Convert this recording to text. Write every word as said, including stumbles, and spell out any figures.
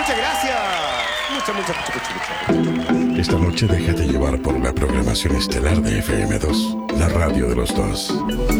Muchas gracias. Muchas, muchas, muchas, muchas, muchas. Esta noche déjate llevar por la programación estelar de F M dos, la radio de los dos.